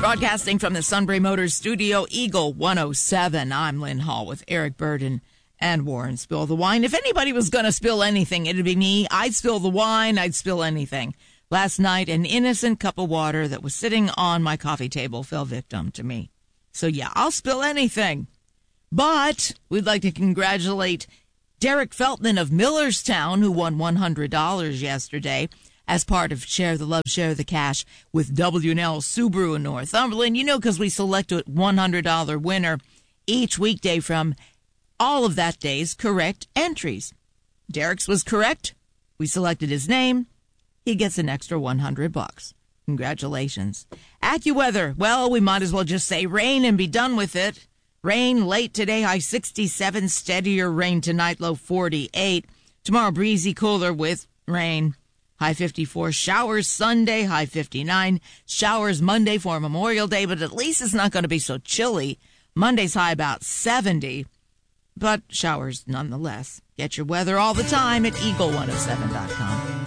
broadcasting from the Sunbury Motors studio, Eagle 107. I'm Lynn Hall with Eric Burden and Warren Spill the Wine. If anybody was going to spill anything, it'd be me. I'd spill the wine. I'd spill anything. Last night, an innocent cup of water that was sitting on my coffee table fell victim to me. So, yeah, I'll spill anything. But we'd like to congratulate Derek Feltman of Millerstown, who won $100 yesterday as part of Share the Love, Share the Cash with W&L Subaru in Northumberland. You know, because we select a $100 winner each weekday from all of that day's correct entries. Derek's was correct. We selected his name. He gets an extra $100. Congratulations. AccuWeather. Well, we might as well just say rain and be done with it. Rain late today, high 67. Steadier rain tonight, low 48. Tomorrow, breezy, cooler with rain. High 54. Showers Sunday, high 59. Showers Monday for Memorial Day, but at least it's not going to be so chilly. Monday's high about 70, but showers nonetheless. Get your weather all the time at eagle107.com.